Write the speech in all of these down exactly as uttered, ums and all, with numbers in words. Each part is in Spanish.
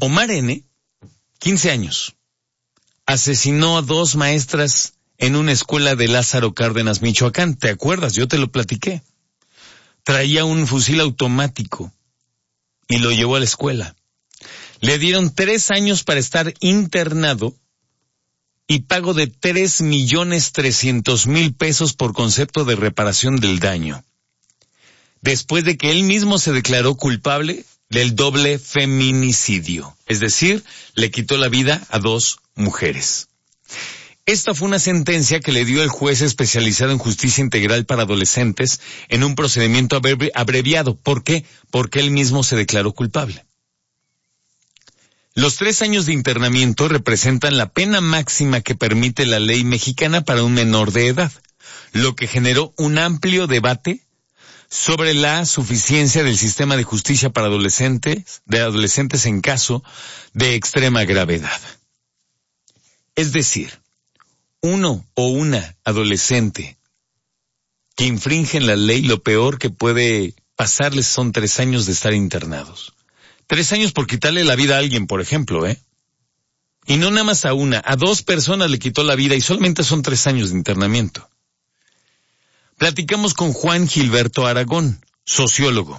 Omar N., quince años, asesinó a dos maestras en una escuela de Lázaro Cárdenas, Michoacán. ¿Te acuerdas? Yo te lo platiqué. Traía un fusil automático y lo llevó a la escuela. Le dieron tres años para estar internado y pago de tres millones trescientos mil pesos por concepto de reparación del daño. Después de que él mismo se declaró culpable del doble feminicidio. Es decir, le quitó la vida a dos mujeres. Esta fue una sentencia que le dio el juez especializado en justicia integral para adolescentes en un procedimiento abreviado. ¿Por qué? Porque él mismo se declaró culpable. Los tres años de internamiento representan la pena máxima que permite la ley mexicana para un menor de edad, lo que generó un amplio debate sobre la suficiencia del sistema de justicia para adolescentes, de adolescentes en caso de extrema gravedad. Es decir, uno o una adolescente que infringen la ley, lo peor que puede pasarles son tres años de estar internados. Tres años por quitarle la vida a alguien, por ejemplo, ¿eh? Y no nada más a una, a dos personas le quitó la vida y solamente son tres años de internamiento. Platicamos con Juan Gilberto Aragón, sociólogo.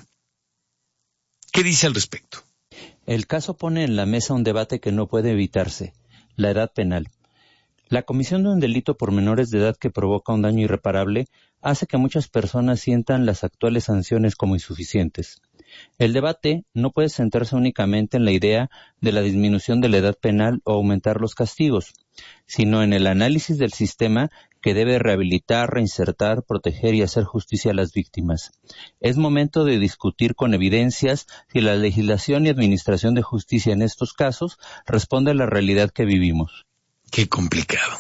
¿Qué dice al respecto? El caso pone en la mesa un debate que no puede evitarse, la edad penal. La comisión de un delito por menores de edad que provoca un daño irreparable hace que muchas personas sientan las actuales sanciones como insuficientes. El debate no puede centrarse únicamente en la idea de la disminución de la edad penal o aumentar los castigos, sino en el análisis del sistema que debe rehabilitar, reinsertar, proteger y hacer justicia a las víctimas. Es momento de discutir con evidencias si la legislación y administración de justicia en estos casos responde a la realidad que vivimos. Qué complicado.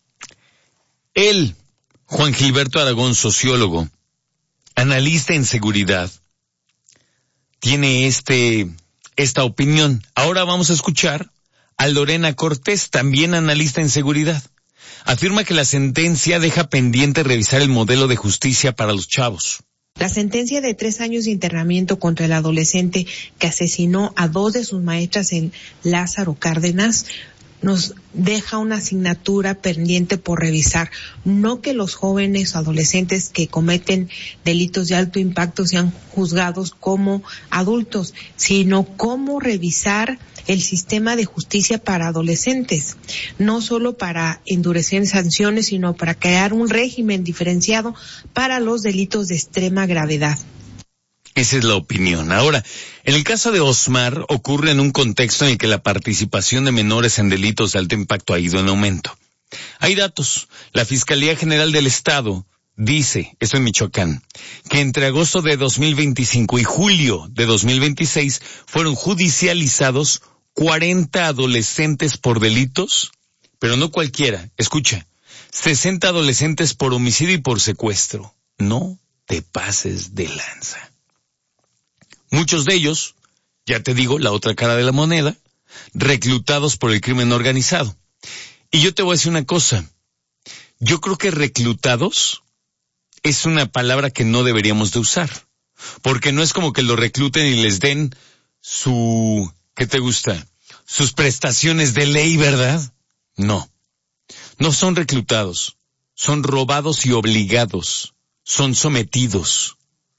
Él, Juan Gilberto Aragón, sociólogo, analista en seguridad, tiene este, esta opinión. Ahora vamos a escuchar a Lorena Cortés, también analista en seguridad. Afirma que la sentencia deja pendiente revisar el modelo de justicia para los chavos. La sentencia de tres años de internamiento contra el adolescente que asesinó a dos de sus maestras en Lázaro Cárdenas nos deja una asignatura pendiente por revisar. No que los jóvenes o adolescentes que cometen delitos de alto impacto sean juzgados como adultos, sino cómo revisar el sistema de justicia para adolescentes, no solo para endurecer sanciones, sino para crear un régimen diferenciado para los delitos de extrema gravedad. Esa es la opinión. Ahora, en el caso de Osmar, ocurre en un contexto en el que la participación de menores en delitos de alto impacto ha ido en aumento. Hay datos. La Fiscalía General del Estado dice, esto en Michoacán, que entre agosto de dos mil veinticinco y julio de dos mil veintiséis fueron judicializados cuarenta adolescentes por delitos, pero no cualquiera. Escucha, sesenta adolescentes por homicidio y por secuestro. No te pases de lanza. Muchos de ellos, ya te digo, la otra cara de la moneda, reclutados por el crimen organizado. Y yo te voy a decir una cosa, yo creo que reclutados es una palabra que no deberíamos de usar, porque no es como que los recluten y les den su, ¿qué te gusta? Sus prestaciones de ley, ¿verdad? No, no son reclutados, son robados y obligados, son sometidos.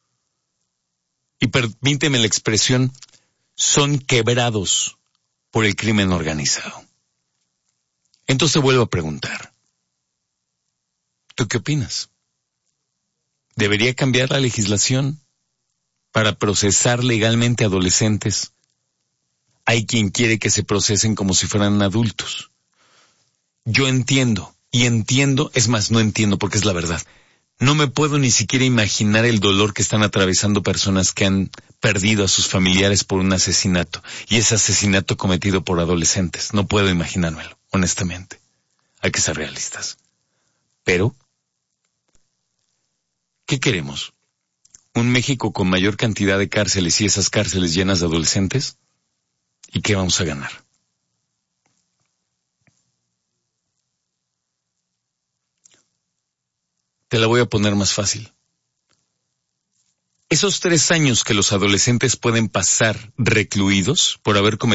Y permíteme la expresión, son quebrados por el crimen organizado. Entonces vuelvo a preguntar, ¿tú qué opinas? ¿Debería cambiar la legislación para procesar legalmente adolescentes? Hay quien quiere que se procesen como si fueran adultos. Yo entiendo, y entiendo, es más, no entiendo porque es la verdad. No me puedo ni siquiera imaginar el dolor que están atravesando personas que han perdido a sus familiares por un asesinato, y ese asesinato cometido por adolescentes. No puedo imaginármelo, honestamente. Hay que ser realistas. Pero, ¿qué queremos? ¿Un México con mayor cantidad de cárceles y esas cárceles llenas de adolescentes? ¿Y qué vamos a ganar? Te la voy a poner más fácil. Esos tres años que los adolescentes pueden pasar recluidos por haber cometido